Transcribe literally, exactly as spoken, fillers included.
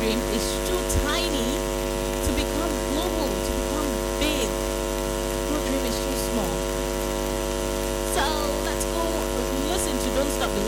dream is too tiny to become global, to become big. Your dream is too small. So let's go listen to Don't Stop